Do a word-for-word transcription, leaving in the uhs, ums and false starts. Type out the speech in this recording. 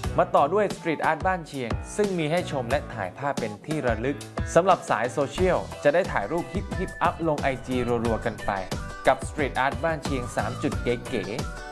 มาต่อด้วยสตรีทอาร์ตบ้านเชียงซึ่งมีให้ชมและถ่ายภาพเป็นที่ระลึกสำหรับสายโซเชียลจะได้ถ่ายรูปฮิปฮิปอัพลง ไอ จี รัวๆกันไปกับสตรีทอาร์ตบ้านเชียงสามจุดเก๋ๆ